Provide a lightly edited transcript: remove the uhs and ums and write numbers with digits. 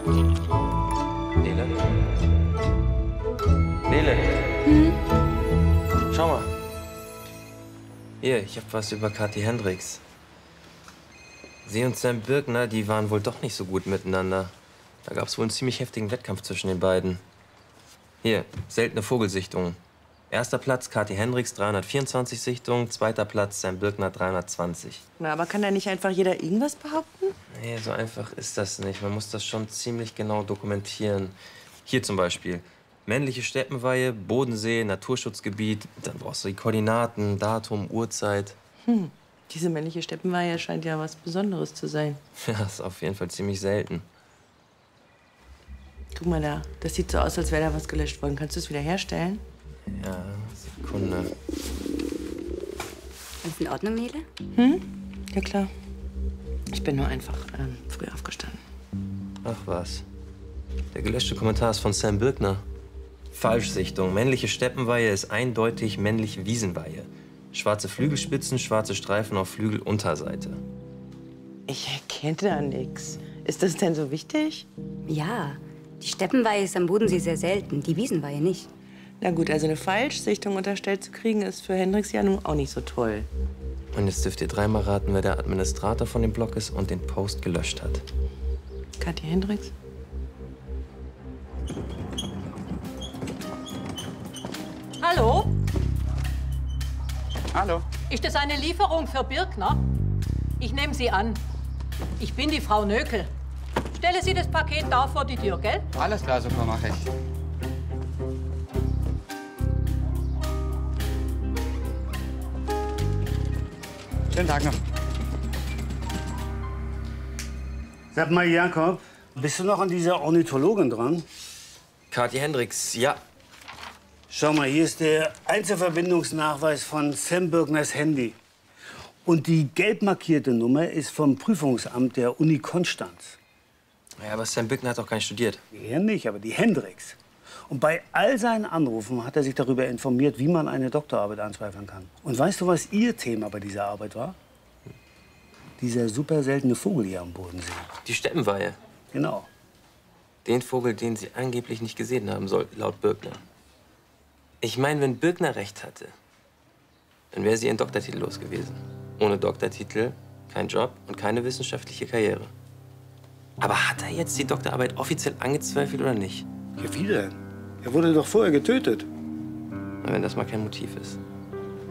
Nele? Nele? Schau mal. Hier, ich hab was über Kathi Hendricks. Sie und Sam Birkner, die waren wohl doch nicht so gut miteinander. Da gab's wohl einen ziemlich heftigen Wettkampf zwischen den beiden. Hier, seltene Vogelsichtungen. Erster Platz Kathi Hendricks, 324 Sichtungen. Zweiter Platz Sam Birkner, 320. Na, aber kann da nicht einfach jeder irgendwas behaupten? Nee, so einfach ist das nicht. Man muss das schon ziemlich genau dokumentieren. Hier zum Beispiel. Männliche Steppenweihe, Bodensee, Naturschutzgebiet. Dann brauchst du die Koordinaten, Datum, Uhrzeit. Diese männliche Steppenweihe scheint ja was Besonderes zu sein. Ja, ist auf jeden Fall ziemlich selten. Guck mal da, das sieht so aus, als wäre da was gelöscht worden. Kannst du es wieder herstellen? Ja, Sekunde. Alles in Ordnung, Nele? Ja, klar. Ich bin nur einfach früh aufgestanden. Ach was. Der gelöschte Kommentar ist von Sam Birkner. Falschsichtung. Männliche Steppenweihe ist eindeutig männliche Wiesenweihe. Schwarze Flügelspitzen, schwarze Streifen auf Flügelunterseite. Ich erkenne da nichts. Ist das denn so wichtig? Ja, die Steppenweihe ist am Bodensee sehr selten, die Wiesenweihe nicht. Na gut, also eine Falschsichtung unterstellt zu kriegen, ist für Hendricks ja nun auch nicht so toll. Und jetzt dürft ihr dreimal raten, wer der Administrator von dem Blog ist und den Post gelöscht hat. Kathi Hendricks? Hallo? Hallo. Ist das eine Lieferung für Birkner? Ich nehme sie an. Ich bin die Frau Nökel. Stelle Sie das Paket da vor die Tür, gell? Alles klar, super, mache ich. Schönen Tag noch. Sag mal, Jakob, bist du noch an dieser Ornithologin dran? Kathi Hendricks, ja. Schau mal, hier ist der Einzelverbindungsnachweis von Sam Birkners Handy. Und die gelb markierte Nummer ist vom Prüfungsamt der Uni Konstanz. Ja, aber Sam Birkner hat doch gar nicht studiert. Er nicht, aber die Hendricks. Und bei all seinen Anrufen hat er sich darüber informiert, wie man eine Doktorarbeit anzweifeln kann. Und weißt du, was ihr Thema bei dieser Arbeit war? Dieser super seltene Vogel hier am Bodensee. Die Steppenweihe. Genau. Den Vogel, den sie angeblich nicht gesehen haben soll, laut Birkner. Ich meine, wenn Birkner recht hatte, dann wäre sie ihren Doktortitel los gewesen. Ohne Doktortitel kein Job und keine wissenschaftliche Karriere. Aber hat er jetzt die Doktorarbeit offiziell angezweifelt oder nicht? Ja, wie denn? Er wurde doch vorher getötet. Na, wenn das mal kein Motiv ist.